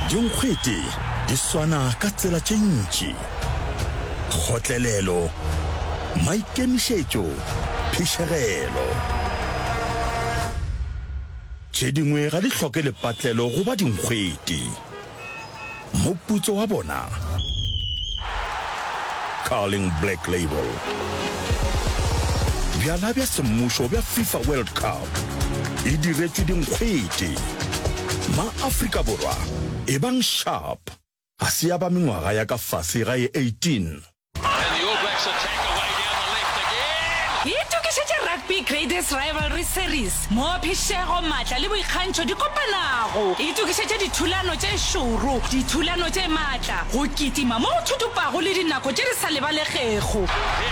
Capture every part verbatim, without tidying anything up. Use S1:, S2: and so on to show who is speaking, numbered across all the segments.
S1: Dinkgwete di swana ka tsela tše ntši. Kgotlelelo, maikemišetšo, phišegelo. Tše dingwe ga di hloke lepatlelo go ba dinkgwete. Moputso wa bona, Carling Black Label. Bjala bja semmušo bja FIFA World Cup e diretšwe dinkgwete. Ma-Afrika Borwa e bang sharp. Ga se ya ba mengwaga ya ka fase ga e eighteen.
S2: Itukišetše Rugby Greatest Rivalry Series mo phišego maatla le boikgantšho di kopanago. Itukišetše dithulano tše šoro, dithulano tše maatla go kitima mo go thutupago le dinako tše di sa lebalegego.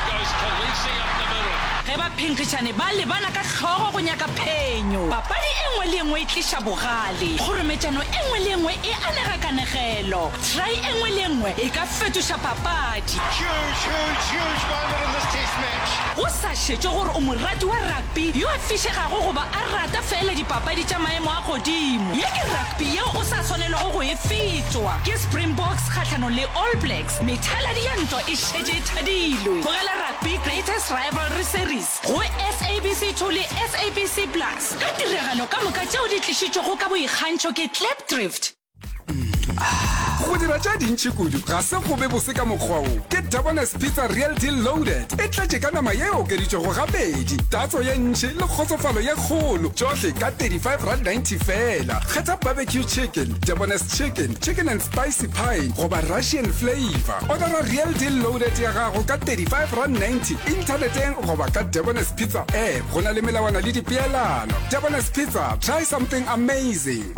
S2: Ge ba phenkišane ba lebana ka hlogo go nyaka phenyo. Papadi e nngwe le nngwe e tliša bogale. Kgorometšano e nngwe le nngwe e anega kanegelo. Try e nngwe le nngwe e ka fetoša papadi.
S3: Huge, huge, huge moment in this test match.
S2: Go sa šetše gore o morati wa rugby yo a fišegago goba a rata fela dipapadi tša maemo a godimo. Ye ke rugby yeo o sa swanelego go e fetšwa ke Springboks kgahlano le All Blacks. Methaladi ya ntwa e šetše e thadilwe. Bogela Rugby Greatest Rivalry Series go S A B C two le S A B C Plus ka tiragalo ka moka tšeo di tlišitšwego ka boikgantšho ke Klapdrift.
S4: Go dira tša dintši kudu ga se go be bose ka mokgwa o ke Debona's Pizza Real Deal Loaded e tlatše ka nama ye okeditšwego gabedi, tatso ye ntši le kgotsofalo ye kgolo, tšohle ka thirty-five rand ninety fela. Kgetha barbecue chicken, Debona's chicken, chicken and spicy pie goba Russian flavor. Ordera Real Deal Loaded ya gago ka thirty-five rand ninety interneteng goba ka Debona's Pizza app. Go na le melawana le dipeelano. Debona's Pizza, try something amazing.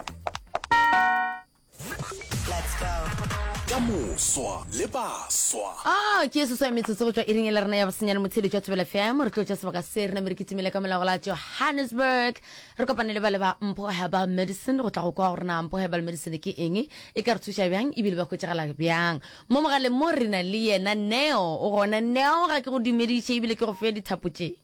S1: Moswa le baswa.
S5: Ah, ke se sa metsotso go tswa e ring e le rena ya basenyana motshedi tša Thobela F M re tlotša sebaka se rena merekitimele ka melago la Johannesburg. Re kopane le ba le ba Mpho Herbal Medicine go tla go kwa gore na Mpho Herbal Medicine ke eng e ka re thuša bjang e bile ba go tšegala bjang. Mo mogale mo rena le yena Neo o gona Neo ga ke go dumediše e bile ke go fe dithapo tše.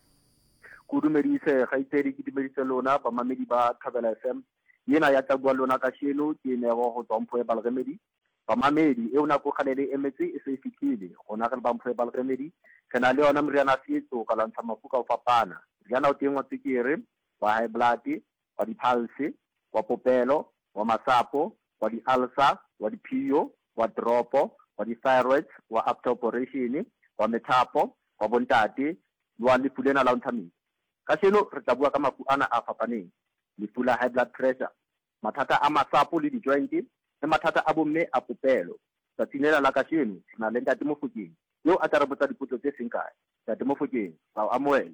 S6: Go dumediše ga itsedi ke dumediše lona ba mamedi ba Thobela F M. Yena ya tla bua lona ka sheno ke Neo go tswa Mpho Herbal Remedy. Pamamedi e una go kgalele emetsi e se fikile gona re ba Mpho Herbal Remedy kana le yona mriana setso ka lantsa mafuka o fapana riana o tengwa tsikere wa high blood wa di pulse wa popelo wa masapo wa di ulcer wa di pio wa dropo wa di thyroid wa after operation wa metapo wa bontate wa le fulena la nthameng ka seno re tla bua ka mafu ana a fapaneng le fula high blood pressure mathata a masapo le di joint le mathata a bomme a popelo tsa tsinela la ka sheno na le ntate Mofokeng yo a tla re botsa dipotso tse seng kae ntate Mofokeng ba amoela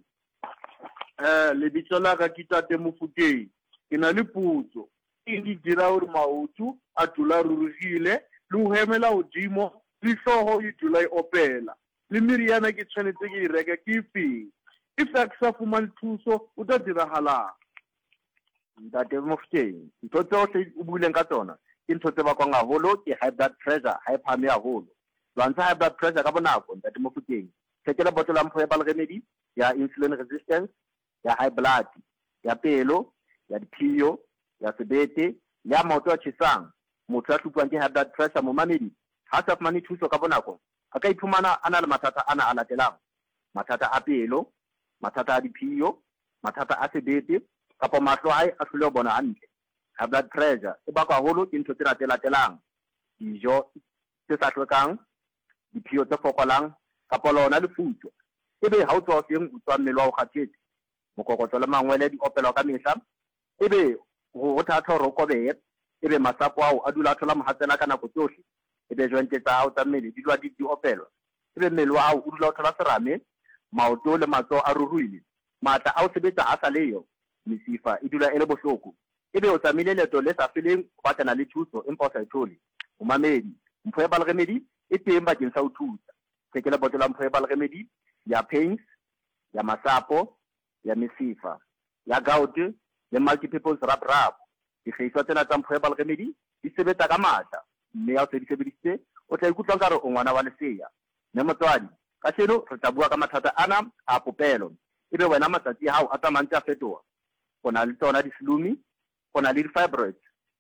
S7: eh le bitso la ka ke tate Mofokeng ke na le potso e di dira gore maoto a dula rurugile le go hemela godimo le hlogo e dula e opela le meriana ke tshwanetse ke e reka ke feng if a ke sa fumane thuso o tla diragalang
S6: ntate Mofokeng ntho tsohle o buileng ka tsona into tse ba kwang haholo ke high blood pressure high phame haholo lwantsha high blood pressure ka bonako ntate Mofokeng tshekela bottle ya Mpho Herbal Remedy ya insulin resistance ya high blood ya pelo ya diphio ya sebete ya maoto a tšhesang motho a hlupwang ke high blood pressure mo mamedi ha sa fumane thuso ka bonako a ka iphumana ana le mathata ana a latelang mathata a pelo mathata a diphio mathata a sebete kapa mahlo a a hlole bona hantle high blood pressure e bakwa haholo ke ntho tse latelang dijo tse sa hlokang diphio tse fokolang kapa lona lefutso ebe ha o tswa seng o tswa mmele wa go kgathetse mokokotlo le mangwele di opelwa ka mehla ebe go thatha hore o kobeye ebe masapo ao a dula a thola mohatsela ka nako tsohle ebe jointe tsa hao tsa mmele di dula di opelwa ebe mmele wa hao o dula o thola serame maoto le matsoho a ruruhile matla a o sebetsa a sa leyo mesifa e dula e le bohloko ebe o tsamile leto le sa feleng go batlana le thuso empa o sa e thole o mamedi Mpho Herbal Remedy e teng bakeng sa o thusa tshekela bottle ya Mpho Herbal Remedy ya pains ya masapo ya mesifa ya gout le multi-purpose rub rub dihlahiswa tsena tsa Mpho Herbal Remedy di sebetsa ka matla mme ha o se di sebedisitse o tla ikutlwa nkare o ngwana wa leseya mme motswadi ka seno re tla bua ka mathata ana a popelo ebe wena matsatsi a hao a tsamantse a fetoha go na le tsona di-slumi go na le di-fibroids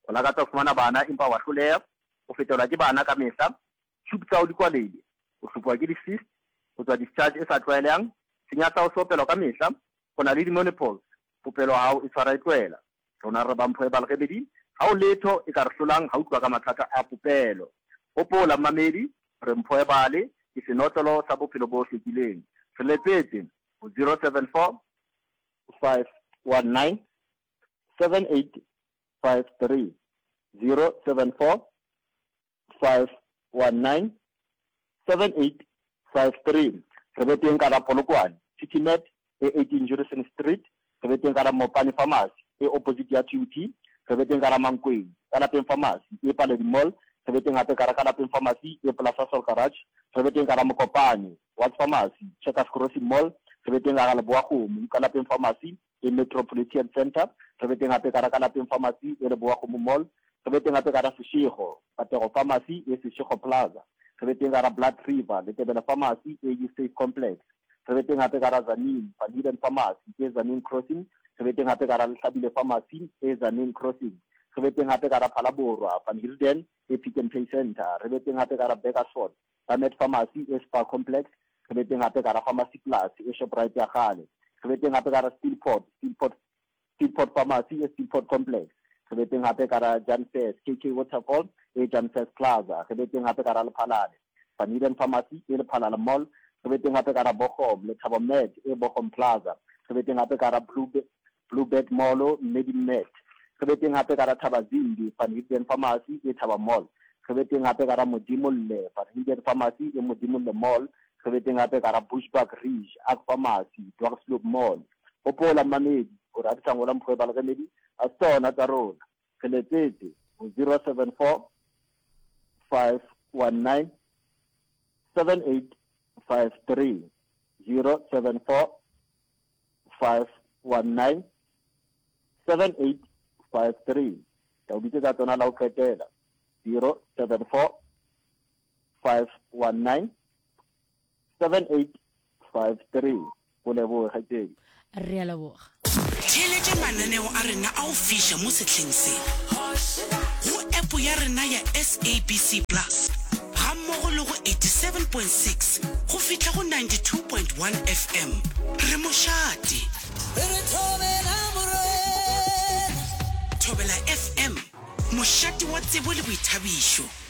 S6: o lakatsa go fumana bana empa wa hloleha o fetola ke bana ka mehla tube tsa o di kwalele o hlopwa ke di-cyst o tswa discharge e sa tlwaelegang senya sa o sopelwa ka mehla go na le di-monopoles popelo ya hao e tshwara e tlwaela rona re ba mpho e ba lebedi ha o letho e ka re hlolang ha o tloa ka mathata a popelo hopola mamedi re mpho e bale ke senotlolo sa bophelo bo hlekileng re letsetse o zero seven four five one nine seven eight five three zero seven four five one nine seven eight five three re beteng ka la Polokwane CityMed e eighteen Jurison Street re beteng ka la Mopani Pharmacy e opposite ya T U T re beteng ka la Mankweng ka la Pen Pharmacy e pale di mall re beteng hape ka la Pen Pharmacy e Plaza Sol Garage re beteng ka la Mokopane Watch Pharmacy Checkers Crossing Mall re beteng ka la Boagomo ka la Pen Pharmacy e Metropolitan Center re beteng hape ka la Pen Pharmacy e le Boagomo Mall re beteng hape ka la Seshego Patego Pharmacy e Seshego Plaza re beteng ka la Blood River le Tebela Pharmacy e State Complex re beteng hape ka la Zanin Van Pharmacy e Zanin Crossing re beteng hape ka la Hlabile Pharmacy e Zanin Crossing re beteng hape ka la Phalaborwa Van Hilden e Pick and Pay Center re beteng hape ka la Bakersford Met Pharmacy e Spa Complex re beteng hape ka la Pharmacy Plus e Shoprite ya Gale re beteng hape ka la Steelport Steelport Steelport Pharmacy e Steelport Complex re beteng hape ka la Janfest K K Waterfall e Janfest Plaza re beteng hape ka la Lephalale Van Hilden Pharmacy e Lephalale Mall re beteng hape ka la Bochum le Thabo Med e Bochum Plaza re beteng hape ka la Bluebird Mall Medimet re beteng hape ka la Thabazimbi Van Hilden Pharmacy e Thaba Mall re beteng hape ka la Modimolle Van Hilden Pharmacy e Modimolle Mall re beteng hape ka la Bushbuck Ridge Ark Pharmacy Dwarfslope Mall hopola mamedi o ra ditsango la mpho ba le remedi a tsona tsa rona re letsetse zero seven four five one nine seven eight five three zero seven four five one nine seven eight five three ta ubitse ka tsona la o kgetela zero seven four five one nine seven eight five three go leboga kgetedi
S5: re a leboga
S2: theletše mananeo a rena a o fiša mo setlheng se go epo ya rena ya S A B C Plus ga mmogo le go eighty-seven point six go fitlha go ninety-two point one F M re mošate thobela F M mošate wa tsebo le boithabišo.